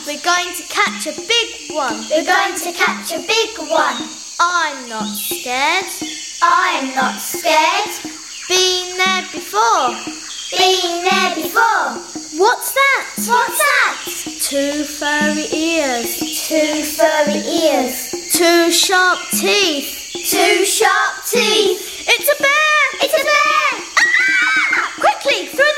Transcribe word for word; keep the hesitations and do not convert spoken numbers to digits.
we're going to catch a big one. We're going to catch a big one. I'm not scared. I'm not scared. Been there before. Been there before. What's that? What's that? Two furry ears. Two furry ears. Two sharp teeth. Two sharp teeth. It's a bear! It's a bear! Ah! Quickly, through